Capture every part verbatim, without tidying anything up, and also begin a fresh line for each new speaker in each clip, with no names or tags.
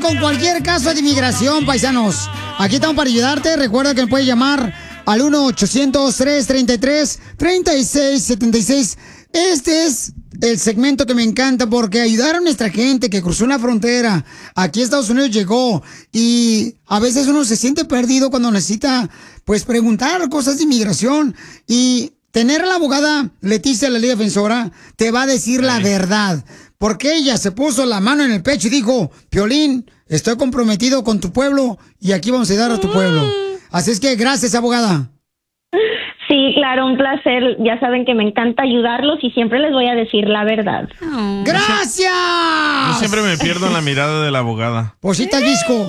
con cualquier caso de inmigración, paisanos. Aquí estamos para ayudarte. Recuerda que me puedes llamar al uno ochocientos, tres treinta y tres, treinta y seis setenta y seis. Este es el segmento que me encanta porque ayudar a nuestra gente que cruzó una frontera, aquí a Estados Unidos llegó, y a veces uno se siente perdido cuando necesita, pues, preguntar cosas de inmigración, y tener a la abogada Leticia, la ley defensora, te va a decir la verdad, porque ella se puso la mano en el pecho y dijo: Piolín, estoy comprometido con tu pueblo y aquí vamos a ayudar a tu pueblo. Así es que gracias, abogada.
Sí, claro, un placer. Ya saben que me encanta ayudarlos y siempre les voy a decir la verdad.
Oh. ¡Gracias!
Yo siempre me pierdo en la mirada de la abogada.
Posita el disco.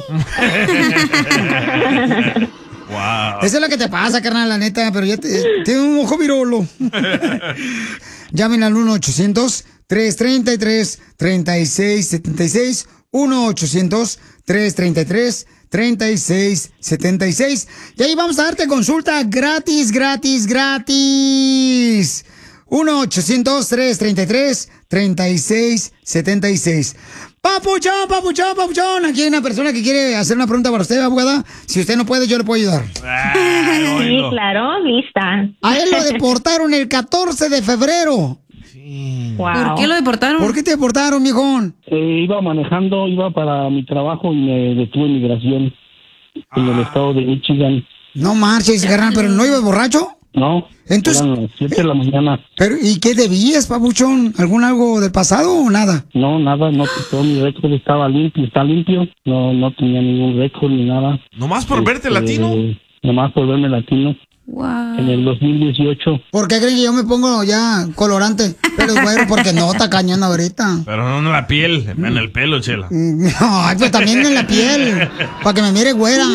Wow.
Eso es lo que te pasa, carnal, la neta, pero ya te, tiene un ojo virolo. Llamen al uno ochocientos, tres treinta y tres, treinta y seis setenta y seis. uno ochocientos, tres treinta y tres, treinta y seis setenta y seis. Y ahí vamos a darte consulta gratis, gratis, gratis. uno ochocientos, tres treinta y tres, treinta y seis setenta y seis. Papuchón, papuchón, papuchón. Aquí hay una persona que quiere hacer una pregunta para usted, abogada. Si usted no puede, yo le puedo ayudar.
Sí, claro, lista.
A él lo deportaron el catorce de febrero.
Wow.
¿Por qué lo deportaron?
¿Por qué te deportaron, viejón?
Eh, iba manejando, iba para mi trabajo y me detuvo inmigración en el estado de Michigan.
No marches, carnal, pero ¿no ibas borracho?
No,
entonces,
eran las siete de la mañana.
Pero, ¿y qué debías, papuchón? ¿Algún algo del pasado o nada?
No, nada, no, todo mi récord estaba limpio, está limpio. No, no tenía ningún récord ni nada.
¿Nomás por
Este,
verte latino?
Nomás por verme latino.
Wow.
En el dos mil dieciocho.
¿Por qué creen que yo me pongo ya colorante? Pero güero, porque no, está cañón ahorita.
Pero no en la piel, en el pelo, chela.
Ay, pues también en la piel, para que me mire güera.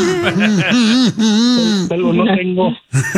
Pelo no tengo.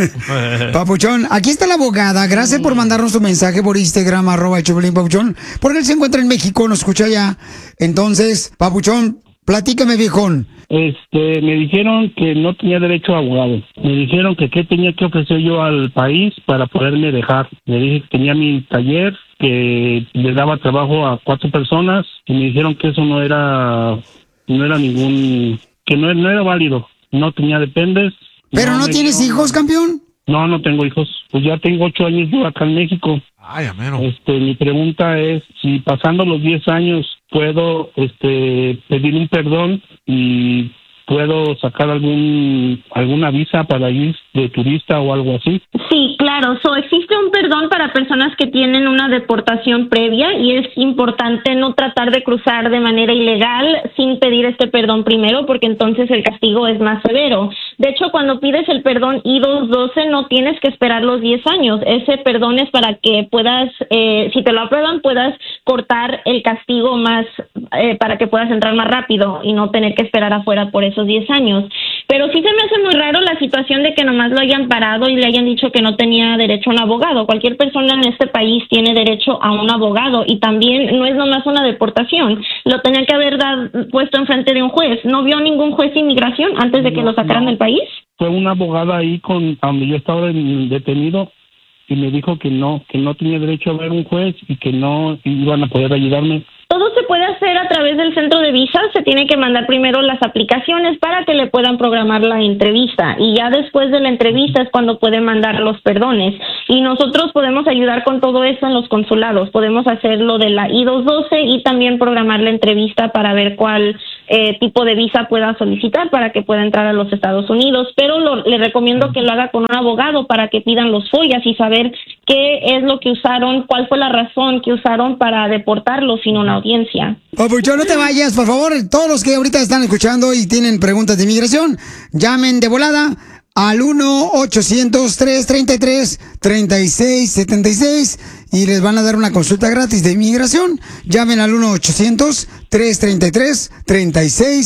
Papuchón, aquí está la abogada. Gracias por mandarnos tu mensaje por Instagram, arroba el Choplin, Papuchón. Porque él se encuentra en México, nos escucha allá. Entonces, Papuchón, platícame, viejón.
Este, me dijeron que no tenía derecho a abogado. Me dijeron que qué tenía que ofrecer yo al país para poderme dejar. Le dije que tenía mi taller, que le daba trabajo a cuatro personas, y me dijeron que eso no era, no era ningún, que no, no era válido. No tenía dependes.
¿Pero no, no tienes dieron... hijos, campeón?
No, no tengo hijos. Pues ya tengo ocho años yo acá en México.
Ay, ameno.
Este, mi pregunta es si pasando los diez años puedo, este, pedir un perdón y puedo sacar algún alguna visa para ir de turista o algo así.
Sí, claro. So, existe un perdón para personas que tienen una deportación previa y es importante no tratar de cruzar de manera ilegal sin pedir este perdón primero, porque entonces el castigo es más severo. De hecho, cuando pides el perdón I dos doce no tienes que esperar los diez años. Ese perdón es para que puedas, eh, si te lo aprueban, puedas cortar el castigo más, eh, para que puedas entrar más rápido y no tener que esperar afuera por esos diez años. Pero sí se me hace muy raro la situación de que nomás lo hayan parado y le hayan dicho que no tenía derecho a un abogado. Cualquier persona en este país tiene derecho a un abogado y también no es nomás una deportación. Lo tenía que haber dado, puesto enfrente de un juez. ¿No vio ningún juez de inmigración antes de que
no,
lo sacaran
no.
del país?
Fue una abogada ahí con donde yo estaba detenido y me dijo que no, que no tenía derecho a ver un juez y que no iban a poder ayudarme.
Todo se puede hacer a través del centro de visas. Se tiene que mandar primero las aplicaciones para que le puedan programar la entrevista y ya después de la entrevista es cuando pueden mandar los perdones. Y nosotros podemos ayudar con todo eso en los consulados. Podemos hacer lo de la I dos doce y también programar la entrevista para ver cuál eh, tipo de visa pueda solicitar para que pueda entrar a los Estados Unidos. Pero lo, le recomiendo que lo haga con un abogado para que pidan los follas y saber qué es lo que usaron, cuál fue la razón que usaron para deportarlos sin una audiencia.
Papuchón, no te vayas, por favor. Todos los que ahorita están escuchando y tienen preguntas de inmigración, llamen de volada al uno ochocientos, tres treinta y tres, treinta y seis setenta y seis y les van a dar una consulta gratis de inmigración. Llamen al uno ochocientos, tres treinta y tres, treinta y seis